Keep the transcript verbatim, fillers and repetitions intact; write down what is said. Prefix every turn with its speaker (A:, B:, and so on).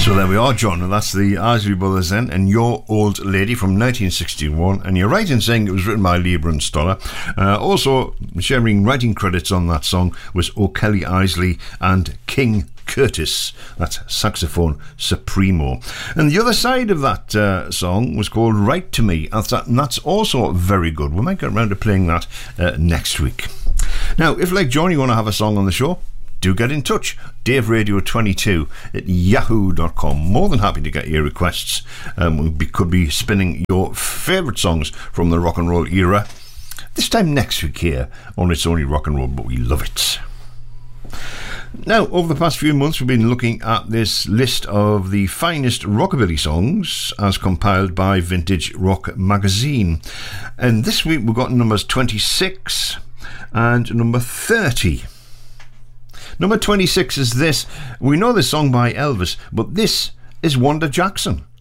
A: So there we are, John, and that's the Isley Brothers then, and Your Old Lady from nineteen sixty-one, and you're right in saying it was written by Leiber and Stoller. Uh, also sharing writing credits on that song was O'Kelly Isley and King Curtis, that's saxophone supremo. And the other side of that uh, song was called Write to Me, and that's also very good. We might get around to playing that uh, next week. Now, if like John you want to have a song on the show, do get in touch. Dave Radio twenty-two at yahoo dot com. More than happy to get your requests. Um, we could be spinning your favourite songs from the rock and roll era this time next week here on It's Only Rock and Roll, but we love it. Now, over the past few months, we've been looking at this list of the finest rockabilly songs as compiled by Vintage Rock Magazine. And this week we've got numbers twenty-six and number thirty. Number twenty-six is this. We know this song by Elvis, but this is Wanda Jackson.